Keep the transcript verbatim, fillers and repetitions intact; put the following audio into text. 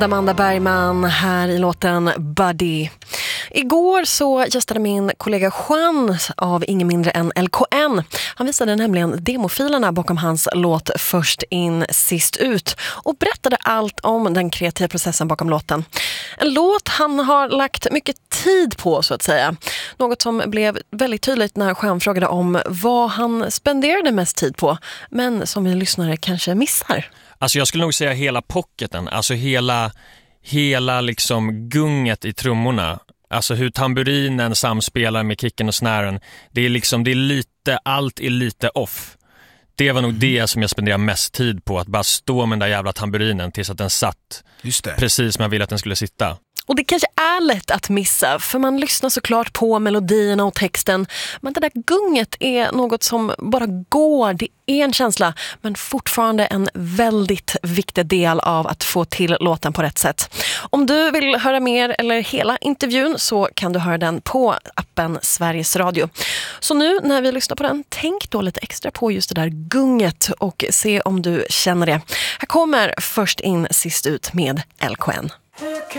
Amanda Bergman här i låten Buddy. Igår så gästade min kollega Juan av ingen mindre än L K N. Han visade nämligen demofilerna bakom hans låt Först in, sist ut och berättade allt om den kreativa processen bakom låten. En låt han har lagt mycket tid på, så att säga. Något som blev väldigt tydligt när Juan frågade om vad han spenderade mest tid på, men som vi lyssnare kanske missar. Alltså jag skulle nog säga hela pocketen, alltså hela, hela liksom gunget i trummorna. Alltså hur tamburinen samspelar med kicken och snären. Det är liksom, det är lite, allt är lite off. Det var nog det som jag spenderade mest tid på, att bara stå med den där jävla tamburinen tills att den satt Just det. precis som jag ville att den skulle sitta. Och det kanske är lätt att missa, för man lyssnar såklart på melodierna och texten. Men det där gunget är något som bara går, det är en känsla, men fortfarande en väldigt viktig del av att få till låten på rätt sätt. Om du vill höra mer eller hela intervjun så kan du höra den på appen Sveriges Radio. Så nu när vi lyssnar på den, tänk då lite extra på just det där gunget och se om du känner det. Här kommer Först in, sist ut med L K N.